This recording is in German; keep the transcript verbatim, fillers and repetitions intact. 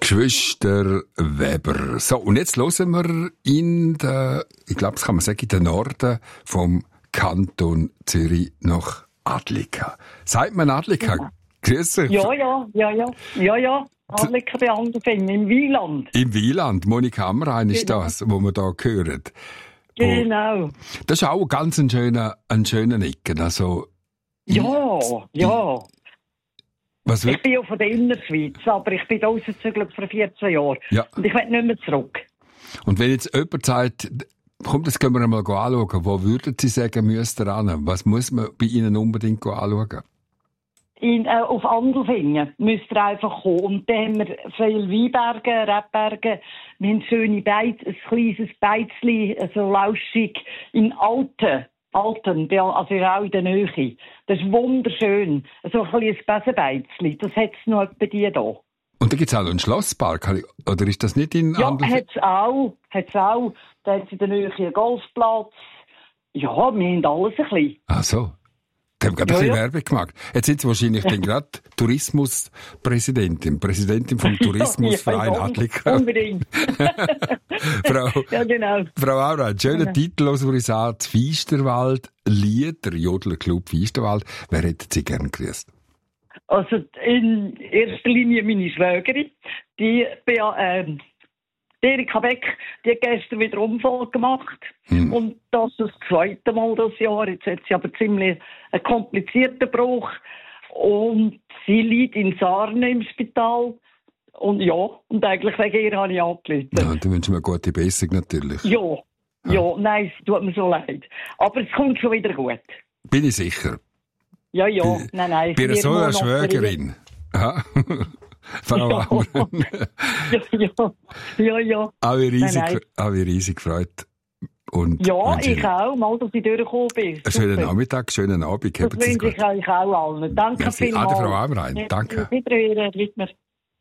Geschwister Weber. So, und jetzt hören wir in der, ich glaube, das kann man sagen, in den Norden vom Kanton Zürich nach Adlika. Sagt man Adlika? Ja. Grüß dich. Ja, ja, ja, ja, ja, ja. Adlika bei Anderfingen, im Wieland. Im Wieland, Monika Amrein ist Genau. das, wo wir da hören. Genau. Das ist auch ganz ein schöner, ein schöner Ecken. Also, Ja, ja. was Ich wird? bin ja von der Innerschweiz, aber ich bin da rausgezügelt vor vierzehn Jahren. Ja. Und ich will nicht mehr zurück. Und wenn jetzt jemand sagt, komm, das können wir einmal anschauen, wo würden Sie sagen, müsst ihr ran? Was muss man bei Ihnen unbedingt anschauen? In, äh, auf Anderfingen müsst ihr einfach kommen. Und dann haben wir viele Weinberge, Rebberge. Wir haben schöne Beiz, ein kleines Beizli, so lauschig, in Alten. Alten, also auch in der Nähe. Das ist wunderschön. So ein kleines Besenbeizli. Das hat es noch bei dir da. Und da gibt es auch noch einen Schlosspark, oder ist das nicht in Ja, Anderfingen? hat es auch. Hat's auch. Da hat es in der Nähe einen Golfplatz. Ja, wir haben alles ein bisschen. Ach so. Da haben wir gerade Ja, ein bisschen ja. Werbung gemacht. Jetzt sind Sie wahrscheinlich dann gerade Tourismuspräsidentin, Präsidentin vom Tourismusverein ja, Adlika. Unbedingt. Frau, Ja, genau. Frau Aura, ein schöner Genau. Titel aus Urisat, Feisterwald, Lied, der Jodlerclub Feisterwald. Wer hätten Sie gern grüßt? Also in erster Linie meine Schwägerin, die Bea, ähm, die Erika Beck, die hat gestern wieder Unfall gemacht. Hm. Und das ist das zweite Mal das Jahr. Jetzt hat sie aber ziemlich einen komplizierten Bruch. Und sie liegt in Sarne im Spital. Und ja, und eigentlich wegen ihr habe ich angerufen. Ja, dann wünschen wir eine gute Besserung natürlich. Ja, ja, nein, es tut mir so leid. Aber es kommt schon wieder gut. Bin ich sicher. Ja, ja, Bei- nein, nein. Bei vier so einer Monate- Schwägerin. Ja. Frau Ja. Aura. Ja, ja, ja, ja. Habe ich riesig, Nein, nein. habe ich riesig gefreut. Und Ja, wünsche ich Ihnen auch, mal, dass ich durchgekommen bin. einen schönen Super. Nachmittag, schönen Abend. Das Haben Sie es wünsche ich gut. euch auch allen. Danke Merci. vielmals. Ade, Frau Amrein. Danke. Wiederhören, Wittmer.